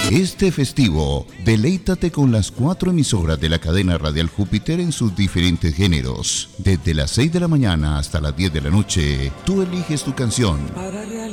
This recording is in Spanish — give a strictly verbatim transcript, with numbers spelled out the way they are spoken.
Este festivo, deleítate con las cuatro emisoras de la cadena radial Júpiter en sus diferentes géneros. Desde las seis de la mañana hasta las diez de la noche, tú eliges tu canción.